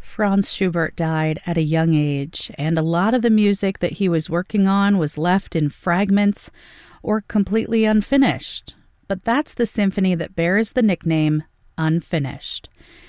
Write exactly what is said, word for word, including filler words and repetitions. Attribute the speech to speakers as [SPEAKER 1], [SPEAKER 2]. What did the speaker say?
[SPEAKER 1] Franz Schubert died at a young age, and a lot of the music that he was working on was left in fragments or completely unfinished. But that's the symphony that bears the nickname Unfinished.